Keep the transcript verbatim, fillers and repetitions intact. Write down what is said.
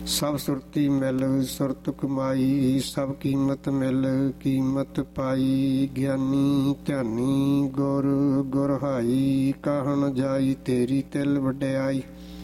ਸਭ ਸੁਰਤੀ ਮਿਲ ਸੁਰਤ ਕਮਾਈ, ਸਭ ਕੀਮਤ ਮਿਲ ਕੀਮਤ ਪਾਈ। ਗਿਆਨੀ ਧਿਆਨੀ ਗੁਰ ਗੁਰ ਹਾਈ, ਕਹਿਣ ਜਾਈ ਤੇਰੀ ਤਿਲ ਵਡਿਆਈ।